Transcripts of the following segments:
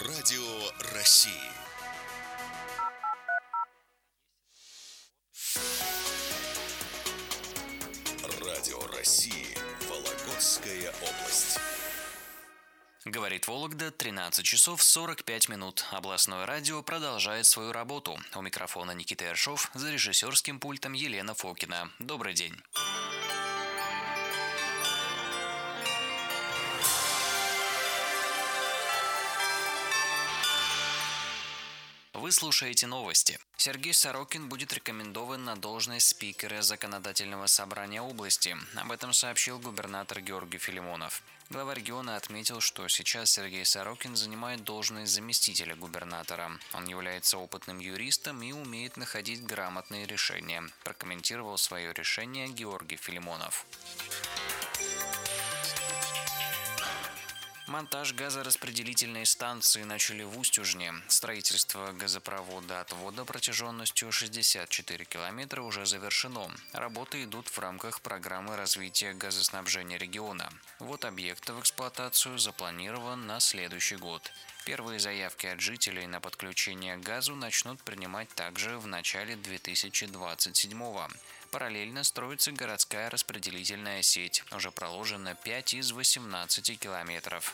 Радио России. Радио России. Вологодская область. Говорит Вологда, 13 часов 45 минут. Областное радио продолжает свою работу. У микрофона Никита Ершов, за режиссерским пультом Елена Фокина. Добрый день. Вы слушаете новости. Сергей Сорокин будет рекомендован на должность спикера Законодательного собрания области. Об этом сообщил губернатор Георгий Филимонов. Глава региона отметил, что сейчас Сергей Сорокин занимает должность заместителя губернатора. Он является опытным юристом и умеет находить грамотные решения. Прокомментировал свое решение Георгий Филимонов. Монтаж газораспределительной станции начали в Устюжне. Строительство газопровода-отвода протяженностью 64 километра уже завершено. Работы идут в рамках программы развития газоснабжения региона. Ввод объекта в эксплуатацию запланирован на следующий год. Первые заявки от жителей на подключение к газу начнут принимать также в начале 2027-го. Параллельно строится городская распределительная сеть. Уже проложено 5 из 18 километров.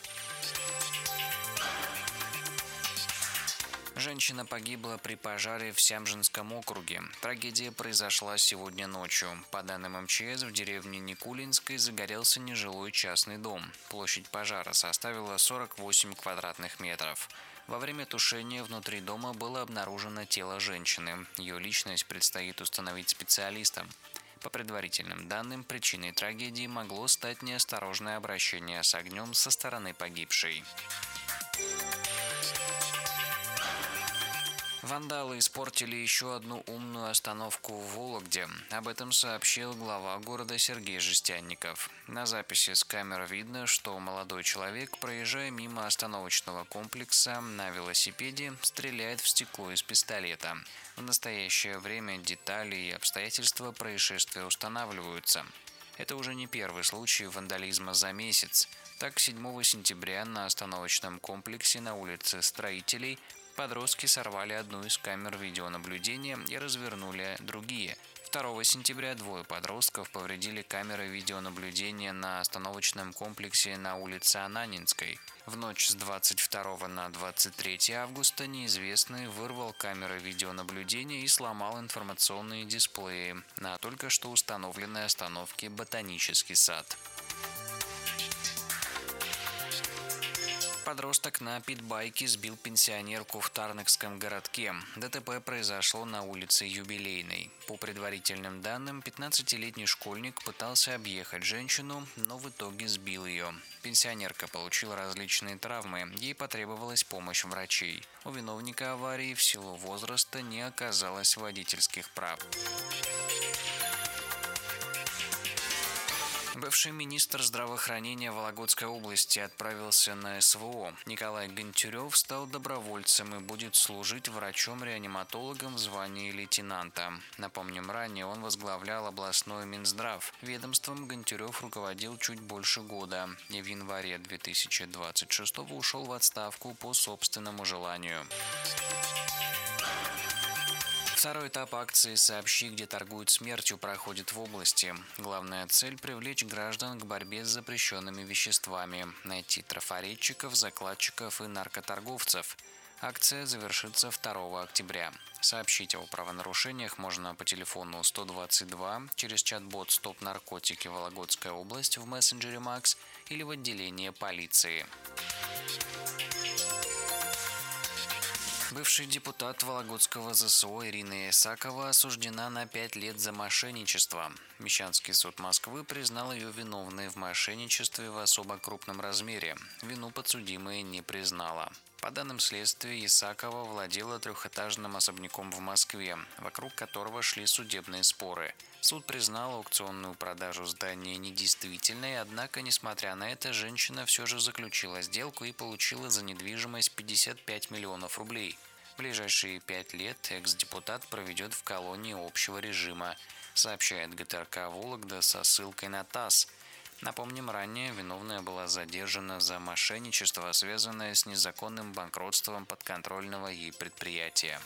Женщина погибла при пожаре в Сямжинском округе. Трагедия произошла сегодня ночью. По данным МЧС, в деревне Никулинской загорелся нежилой частный дом. Площадь пожара составила 48 квадратных метров. Во время тушения внутри дома было обнаружено тело женщины. Ее личность предстоит установить специалистам. По предварительным данным, причиной трагедии могло стать неосторожное обращение с огнем со стороны погибшей. Вандалы испортили еще одну умную остановку в Вологде. Об этом сообщил глава города Сергей Жестянников. На записи с камер видно, что молодой человек, проезжая мимо остановочного комплекса на велосипеде, стреляет в стекло из пистолета. В настоящее время детали и обстоятельства происшествия устанавливаются. Это уже не первый случай вандализма за месяц. Так, 7 сентября на остановочном комплексе на улице Строителей подростки сорвали одну из камер видеонаблюдения и развернули другие. 2 сентября двое подростков повредили камеры видеонаблюдения на остановочном комплексе на улице Ананинской. В ночь с 22 на 23 августа неизвестный вырвал камеры видеонаблюдения и сломал информационные дисплеи на только что установленной остановке «Ботанический сад». Подросток на питбайке сбил пенсионерку в Тарнакском городке. ДТП произошло на улице Юбилейной. По предварительным данным, 15-летний школьник пытался объехать женщину, но в итоге сбил ее. Пенсионерка получила различные травмы, ей потребовалась помощь врачей. У виновника аварии в силу возраста не оказалось водительских прав. Бывший министр здравоохранения Вологодской области отправился на СВО. Николай Гонтюрев стал добровольцем и будет служить врачом-реаниматологом в звании лейтенанта. Напомним, ранее он возглавлял областной Минздрав. Ведомством Гонтюрев руководил чуть больше года и в январе 2026-го ушел в отставку по собственному желанию. Второй этап акции «Сообщи, где торгуют смертью» проходит в области. Главная цель – привлечь граждан к борьбе с запрещенными веществами, найти трафаретчиков, закладчиков и наркоторговцев. Акция завершится 2 октября. Сообщить о правонарушениях можно по телефону 122, через чат-бот «Стоп наркотики Вологодская область» в мессенджере МАКС или в отделение полиции. Бывший депутат Вологодского ЗСО Ирина Исакова осуждена на 5 лет за мошенничество. Мещанский суд Москвы признал ее виновной в мошенничестве в особо крупном размере. Вину подсудимая не признала. По данным следствия, Исакова владела трехэтажным особняком в Москве, вокруг которого шли судебные споры. Суд признал аукционную продажу здания недействительной, однако, несмотря на это, женщина все же заключила сделку и получила за недвижимость 55 миллионов рублей. Ближайшие 5 лет экс-депутат проведет в колонии общего режима, сообщает ГТРК Вологда со ссылкой на ТАСС. Напомним, ранее виновная была задержана за мошенничество, связанное с незаконным банкротством подконтрольного ей предприятия.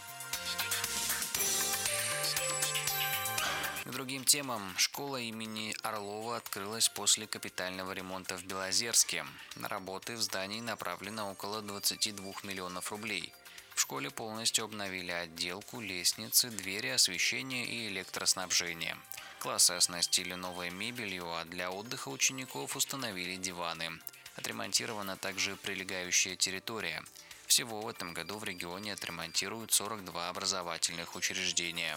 К другим темам. Школа имени Орлова открылась после капитального ремонта в Белозерске. На работы в здании направлено около 22 миллионов рублей. В школе полностью обновили отделку, лестницы, двери, освещение и электроснабжение. Классы оснастили новой мебелью, а для отдыха учеников установили диваны. Отремонтирована также прилегающая территория. Всего в этом году в регионе отремонтируют 42 образовательных учреждения.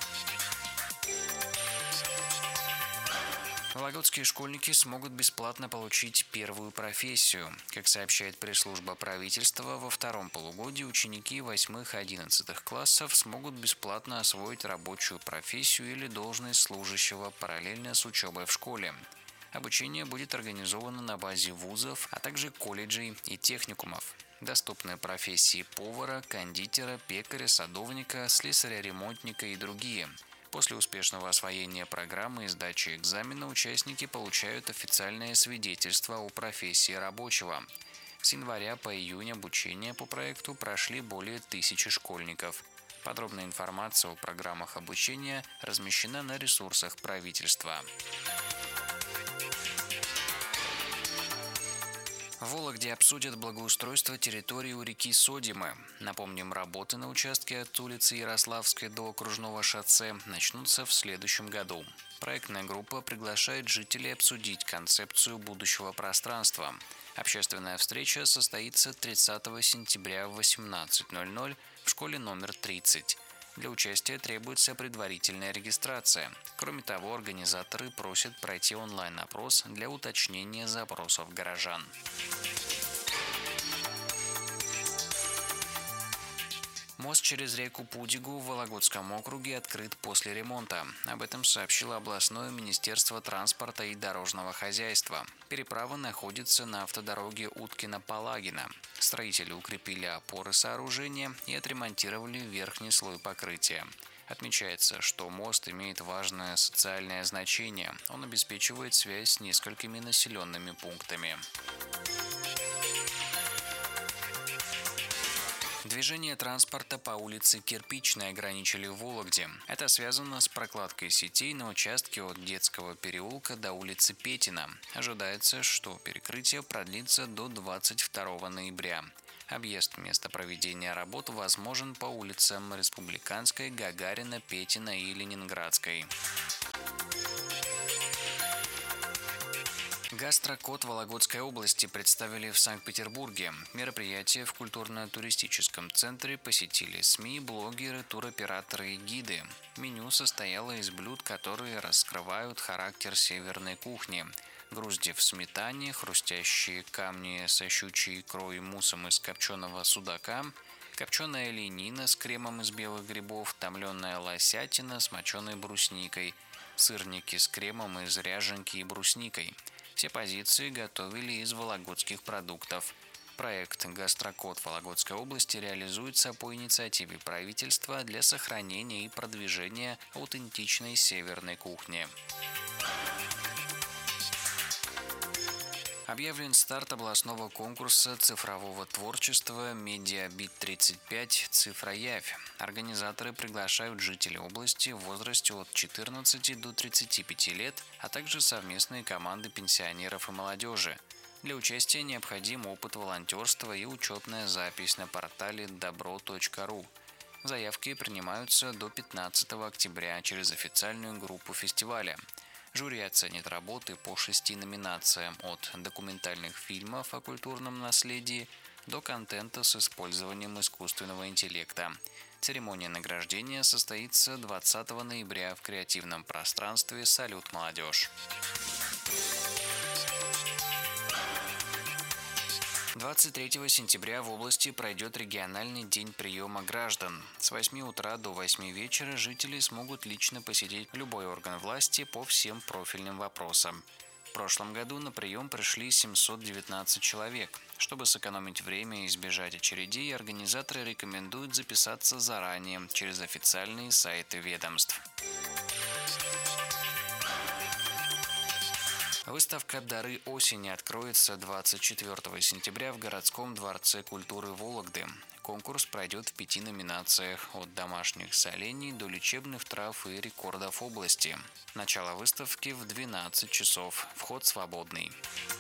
Вологодские школьники смогут бесплатно получить первую профессию. Как сообщает пресс-служба правительства, во втором полугодии ученики 8-11 классов смогут бесплатно освоить рабочую профессию или должность служащего параллельно с учебой в школе. Обучение будет организовано на базе вузов, а также колледжей и техникумов. Доступны профессии повара, кондитера, пекаря, садовника, слесаря-ремонтника и другие. После успешного освоения программы и сдачи экзамена участники получают официальное свидетельство о профессии рабочего. С января по июнь обучение по проекту прошли более 1000 школьников. Подробная информация о программах обучения размещена на ресурсах правительства. В Вологде обсудят благоустройство территории у реки Содимы. Напомним, работы на участке от улицы Ярославской до окружного шоссе начнутся в следующем году. Проектная группа приглашает жителей обсудить концепцию будущего пространства. Общественная встреча состоится 30 сентября в 18:00 в школе номер 30. Для участия требуется предварительная регистрация. Кроме того, организаторы просят пройти онлайн-опрос для уточнения запросов горожан. Мост через реку Пудигу в Вологодском округе открыт после ремонта. Об этом сообщило областное министерство транспорта и дорожного хозяйства. Переправа находится на автодороге Уткино-Палагино. Строители укрепили опоры сооружения и отремонтировали верхний слой покрытия. Отмечается, что мост имеет важное социальное значение. Он обеспечивает связь с несколькими населенными пунктами. Движение транспорта по улице Кирпичной ограничили в Вологде. Это связано с прокладкой сетей на участке от Детского переулка до улицы Петина. Ожидается, что перекрытие продлится до 22 ноября. Объезд места проведения работ возможен по улицам Республиканской, Гагарина, Петина и Ленинградской. Гастрокод Вологодской области представили в Санкт-Петербурге. Мероприятие в культурно-туристическом центре посетили СМИ, блогеры, туроператоры и гиды. Меню состояло из блюд, которые раскрывают характер северной кухни. Грузди в сметане, хрустящие камни со щучьей икрой и муссом из копченого судака, копченая оленина с кремом из белых грибов, томленая лосятина с моченой брусникой, сырники с кремом из ряженки и брусникой. Все позиции готовили из вологодских продуктов. Проект «Гастрокод Вологодской области» реализуется по инициативе правительства для сохранения и продвижения аутентичной северной кухни. Объявлен старт областного конкурса цифрового творчества «Медиабит-35. Цифра Явь». Организаторы приглашают жителей области в возрасте от 14 до 35 лет, а также совместные команды пенсионеров и молодежи. Для участия необходим опыт волонтерства и учетная запись на портале добро.ру. Заявки принимаются до 15 октября через официальную группу фестиваля. Жюри оценит работы по 6 номинациям – от документальных фильмов о культурном наследии до контента с использованием искусственного интеллекта. Церемония награждения состоится 20 ноября в креативном пространстве «Салют, молодежь». 23 сентября в области пройдет региональный день приема граждан. С 8 утра до 8 вечера жители смогут лично посетить любой орган власти по всем профильным вопросам. В прошлом году на прием пришли 719 человек. Чтобы сэкономить время и избежать очередей, организаторы рекомендуют записаться заранее через официальные сайты ведомств. Выставка «Дары осени» откроется 24 сентября в городском дворце культуры Вологды. Конкурс пройдет в 5 номинациях – от домашних солений до лечебных трав и рекордов области. Начало выставки в 12 часов. Вход свободный.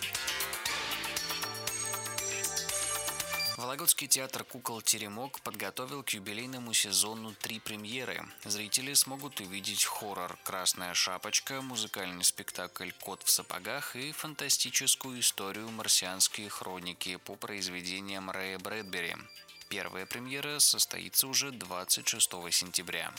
Вологодский театр кукол «Теремок» подготовил к юбилейному сезону 3 премьеры. Зрители смогут увидеть хоррор «Красная шапочка», музыкальный спектакль «Кот в сапогах» и фантастическую историю «Марсианские хроники» по произведениям Рэя Брэдбери. Первая премьера состоится уже 26 сентября.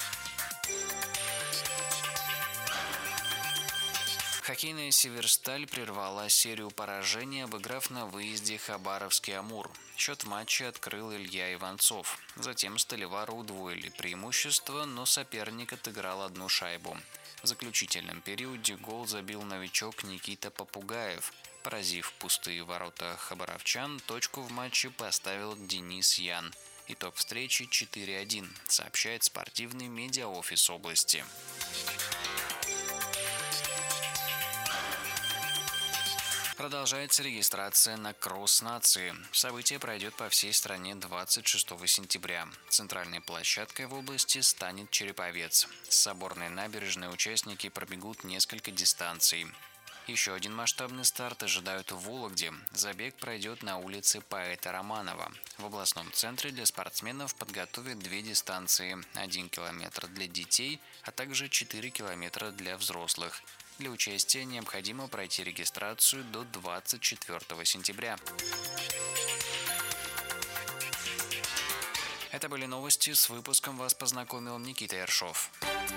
Хоккейная «Северсталь» прервала серию поражений, обыграв на выезде Хабаровский «Амур». Счет матча открыл Илья Иванцов. Затем сталевары удвоили преимущество, но соперник отыграл одну шайбу. В заключительном периоде гол забил новичок Никита Попугаев. Поразив пустые ворота хабаровчан, точку в матче поставил Денис Ян. Итог встречи 4-1, сообщает спортивный медиаофис области. Продолжается регистрация на Кросс нации. Событие пройдет по всей стране 26 сентября. Центральной площадкой в области станет Череповец. С Соборной набережной участники пробегут несколько дистанций. Еще один масштабный старт ожидают в Вологде. Забег пройдет на улице поэта Романова. В областном центре для спортсменов подготовят 2 дистанции – 1 километр для детей, а также 4 километра для взрослых. Для участия необходимо пройти регистрацию до 24 сентября. Это были новости. С выпуском вас познакомил Никита Ершов.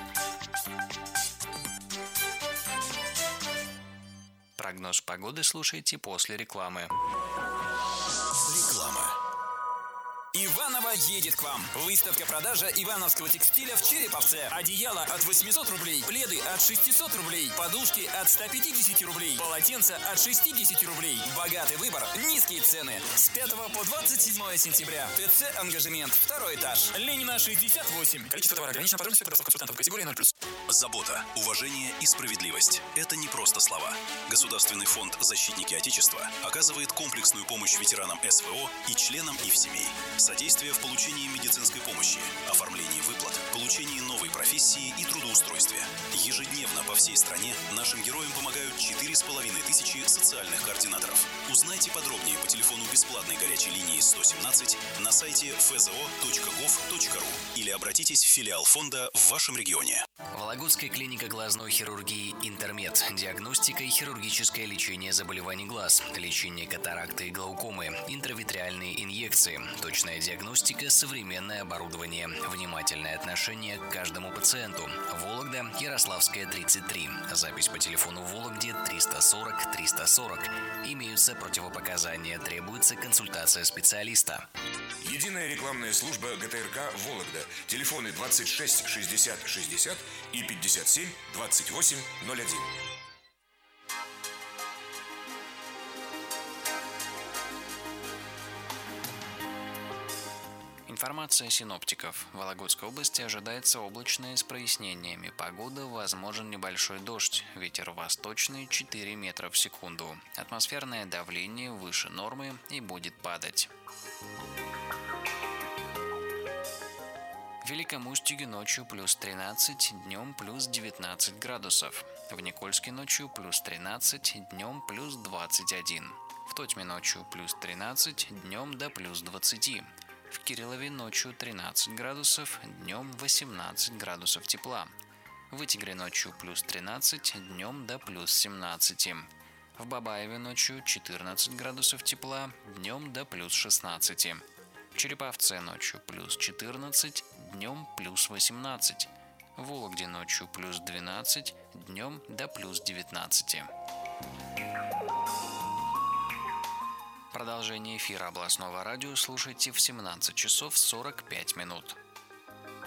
Прогноз погоды слушайте после рекламы. Реклама. Иваново едет к вам. Выставка-продажа ивановского текстиля в Череповце. Одеяло от 800 рублей, пледы от 600 рублей, подушки от 150 рублей, полотенца от 60 рублей. Богатый выбор, низкие цены. С 5 по 27 сентября. ТЦ «Ангажемент», 2 этаж. Ленина, 68. Количество товара ограничено. Подробности продавцов консультантов. Категория 0+. Забота, уважение и справедливость – это не просто слова. Государственный фонд «Защитники Отечества» оказывает комплексную помощь ветеранам СВО и членам их семей. Содействие в получении медицинской помощи, оформлении выплат, получении новой профессии и трудоустройстве. Ежедневно по всей стране нашим героям помогают 4500 социальных координаторов. Узнайте подробнее по телефону бесплатной горячей линии 117 на сайте fzo.gov.ru или обратитесь в филиал фонда в вашем регионе. Вологодская клиника глазной хирургии «Интермед». Диагностика и хирургическое лечение заболеваний глаз, лечение катаракты и глаукомы, интравитреальные инъекции, точная диагностика, современное оборудование, внимательное отношение к каждому пациенту. Вологда, Ярославская, 33. Запись по телефону в Вологде 340 340. Имеются противопоказания, требуется консультация специалиста. Единая рекламная служба ГТРК «Вологда». Телефоны 26 60 60 и 57 28 01. Информация синоптиков. В Вологодской области ожидается облачное с прояснениями. Погода, возможен небольшой дождь. Ветер восточный 4 метра в секунду. Атмосферное давление выше нормы и будет падать. В Великом Устюге ночью плюс 13, днем плюс 19 градусов. В Никольске ночью плюс 13, днем плюс 21. В Тотьме ночью плюс 13, днем до плюс 20. В Кириллове ночью 13 градусов, днем 18 градусов тепла. В Вытегре ночью плюс 13, днем до плюс 17. В Бабаеве ночью 14 градусов тепла, днем до плюс 16. В Череповце ночью плюс 14, днем плюс 18. В Вологде ночью плюс 12, днем до плюс 19. Продолжение эфира областного радио слушайте в 17 часов 45 минут.